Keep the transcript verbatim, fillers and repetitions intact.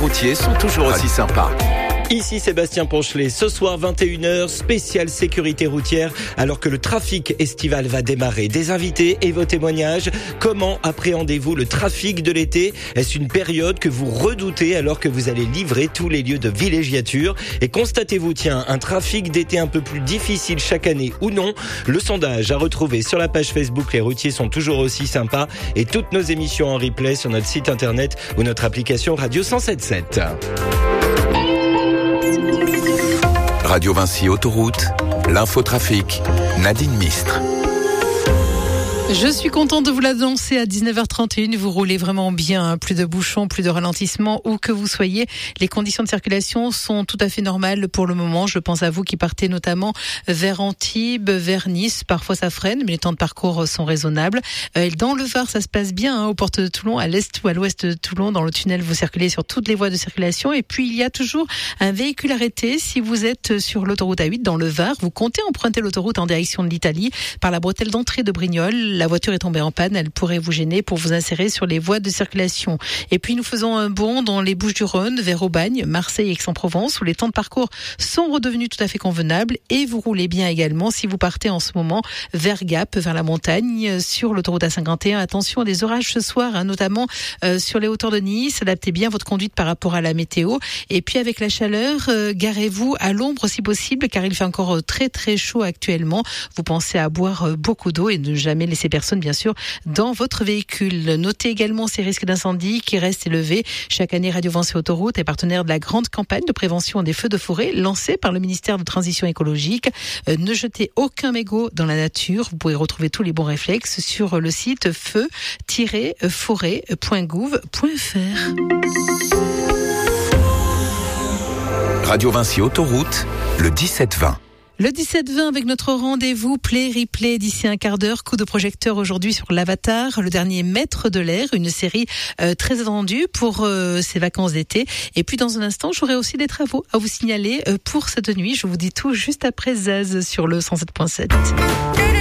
routiers sont toujours aussi sympas. Ici Sébastien Ponchelet, ce soir vingt et une heures, spéciale sécurité routière, alors que le trafic estival va démarrer. Des invités et vos témoignages. Comment appréhendez-vous le trafic de l'été ? Est-ce une période que vous redoutez alors que vous allez livrer tous les lieux de villégiature ? Et constatez-vous, tiens, un trafic d'été un peu plus difficile chaque année ou non ? Le sondage à retrouver sur la page Facebook Les routiers sont toujours aussi sympas, et toutes nos émissions en replay sur notre site internet ou notre application Radio cent sept sept. Radio Vinci Autoroute, l'infotrafic, Nadine Mistre. Je suis contente de vous l'annoncer à dix-neuf heures trente et une. Vous roulez vraiment bien, plus de bouchons, plus de ralentissements, où que vous soyez. Les conditions de circulation sont tout à fait normales pour le moment. Je pense à vous qui partez notamment vers Antibes, vers Nice. Parfois ça freine, mais les temps de parcours sont raisonnables. Dans le Var, ça se passe bien, hein, aux portes de Toulon, à l'est ou à l'ouest de Toulon. Dans le tunnel, vous circulez sur toutes les voies de circulation. Et puis il y a toujours un véhicule arrêté. Si vous êtes sur l'autoroute A huit dans le Var, vous comptez emprunter l'autoroute en direction de l'Italie par la bretelle d'entrée de Brignoles. La voiture est tombée en panne, elle pourrait vous gêner pour vous insérer sur les voies de circulation. Et puis nous faisons un bond dans les Bouches-du-Rhône, vers Aubagne, Marseille et Aix-en-Provence, où les temps de parcours sont redevenus tout à fait convenables, et vous roulez bien également si vous partez en ce moment vers Gap, vers la montagne, sur l'autoroute A cinquante et un. Attention à des orages ce soir, hein, notamment euh, sur les hauteurs de Nice. Adaptez bien votre conduite par rapport à la météo. Et puis avec la chaleur, euh, garez-vous à l'ombre si possible, car il fait encore très très chaud actuellement. Vous pensez à boire euh, beaucoup d'eau et ne jamais laisser personne, bien sûr, dans votre véhicule. Notez également ces risques d'incendie qui restent élevés. Chaque année, Radio Vinci Autoroute est partenaire de la grande campagne de prévention des feux de forêt lancée par le ministère de Transition écologique. Euh, ne jetez aucun mégot dans la nature. Vous pouvez retrouver tous les bons réflexes sur le site feu tiret forêt point gouv point f r. Radio Vinci Autoroute, le dix-sept vingt. Le dix-sept vingt avec notre rendez-vous Play Replay d'ici un quart d'heure. Coup de projecteur aujourd'hui sur l'Avatar, le dernier maître de l'air, une série euh, très attendue pour euh, ces vacances d'été. Et puis dans un instant, j'aurai aussi des travaux à vous signaler euh, pour cette nuit. Je vous dis tout juste après Zaz sur le cent sept point sept.